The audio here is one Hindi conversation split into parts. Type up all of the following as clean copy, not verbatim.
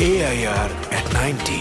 AIR at 90।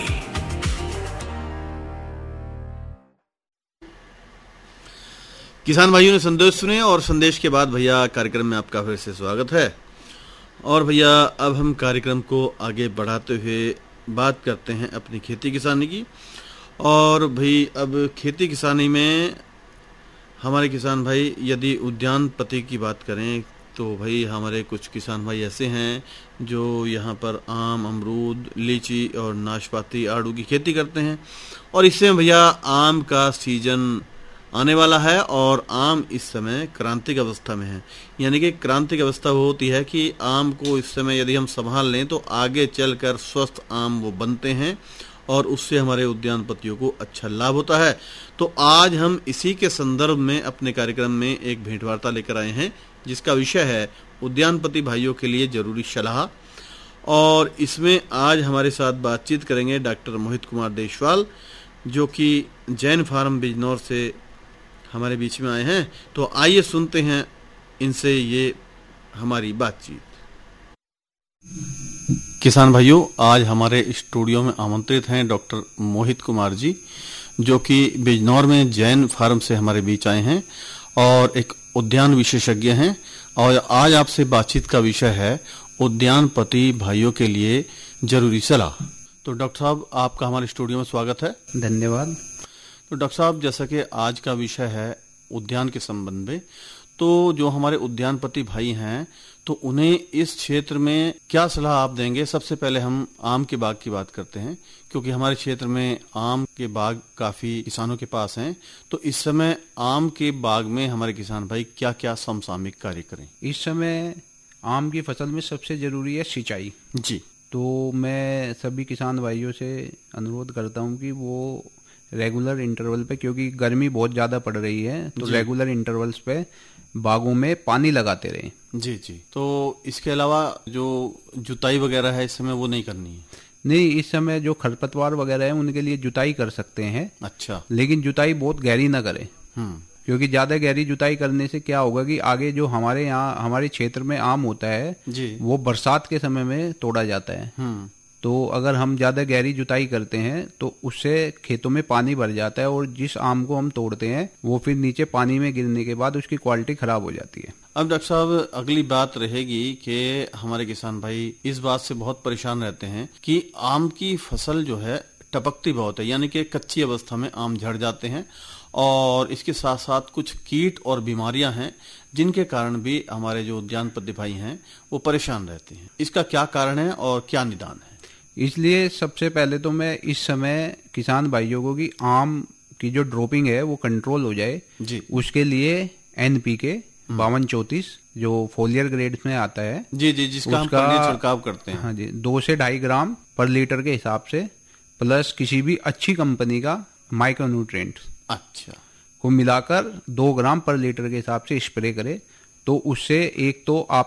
किसान भाइयों ने संदेश सुने और संदेश के बाद भैया कार्यक्रम में आपका फिर से स्वागत है। और भैया अब हम कार्यक्रम को आगे बढ़ाते हुए बात करते हैं अपनी खेती किसानी की। और भाई अब खेती किसानी में हमारे किसान भाई यदि उद्यानपति की बात करें तो भाई हमारे कुछ किसान भाई ऐसे हैं जो यहाँ पर आम, अमरूद, लीची और नाशपाती, आड़ू की खेती करते हैं। और इससे भैया आम का सीजन आने वाला है और आम इस समय क्रांतिक अवस्था में है। यानी कि क्रांतिक अवस्था वो होती है कि आम को इस समय यदि हम संभाल लें तो आगे चलकर स्वस्थ आम वो बनते हैं और उससे हमारे उद्यानपतियों को अच्छा लाभ होता है। तो आज हम इसी के संदर्भ में अपने कार्यक्रम में एक भेंटवार्ता लेकर आए हैं जिसका विषय है उद्यानपति भाइयों के लिए जरूरी सलाह। और इसमें आज हमारे साथ बातचीत करेंगे डॉक्टर मोहित कुमार देशवाल जो कि जैन फार्म बिजनौर से हमारे बीच में आए हैं। तो आइए सुनते हैं इनसे ये हमारी बातचीत। किसान भाइयों, आज हमारे स्टूडियो में आमंत्रित हैं डॉक्टर मोहित कुमार जी जो कि बिजनौर में जैन फार्म से हमारे बीच आए हैं और एक उद्यान विशेषज्ञ हैं। और आज आपसे बातचीत का विषय है उद्यानपति भाइयों के लिए जरूरी सलाह। तो डॉक्टर साहब, आपका हमारे स्टूडियो में स्वागत है। धन्यवाद। तो डॉक्टर साहब, जैसा कि आज का विषय है उद्यान के संबंध में, तो जो हमारे उद्यानपति भाई हैं तो उन्हें इस क्षेत्र में क्या सलाह आप देंगे? सबसे पहले हम आम के बाग की बात करते हैं क्योंकि हमारे क्षेत्र में आम के बाग काफी किसानों के पास हैं। तो इस समय आम के बाग में हमारे किसान भाई क्या क्या समसामयिक कार्य करें? इस समय आम की फसल में सबसे जरूरी है सिंचाई जी। तो मैं सभी किसान भाइयों से अनुरोध करता हूं कि वो रेगुलर इंटरवल पे, क्योंकि गर्मी बहुत ज़्यादा पड़ रही है, तो रेगुलर इंटरवल्स पे बागों में पानी लगाते रहें। जी जी। तो इसके अलावा जो जुताई वगैरह है इस समय वो नहीं करनी है? नहीं, इस समय जो खरपतवार वगैरह है उनके लिए जुताई कर सकते हैं। अच्छा। लेकिन जुताई बहुत गहरी ना करें क्योंकि ज़्यादा गहरी जुताई करने से क्या होगा कि आगे जो हमारे यहाँ हमारे क्षेत्र में आम होता है जी, वो बरसात के समय में तोड़ा जाता है। तो अगर हम ज़्यादा गहरी जुताई करते हैं तो उससे खेतों में पानी भर जाता है और जिस आम को हम तोड़ते हैं वो फिर नीचे पानी में गिरने के बाद उसकी क्वालिटी खराब हो जाती है। अब डॉक्टर साहब, अगली बात रहेगी कि हमारे किसान भाई इस बात से बहुत परेशान रहते हैं कि आम की फसल जो है टपकती बहुत है, यानी कि कच्ची अवस्था में आम झड़ जाते हैं और इसके साथ साथ कुछ कीट और बीमारियां हैं जिनके कारण भी हमारे जो उद्यानपति भाई हैं वो परेशान रहते हैं। इसका क्या कारण है और क्या निदान है? इसलिए सबसे पहले तो मैं इस समय किसान भाइयों को कि आम की जो ड्रॉपिंग है वो कंट्रोल हो जाए जी, उसके लिए NPK 5234 जो फोलियर ग्रेड में आता है जी जी, जिसका हम छिड़काव करते हैं। हाँ जी, 2 से 2.5 ग्राम पर लीटर के हिसाब से प्लस किसी भी अच्छी कंपनी का माइक्रोन्यूट्रिएंट अच्छा को मिलाकर 2 ग्राम पर लीटर के हिसाब से स्प्रे करे। तो उससे एक तो आप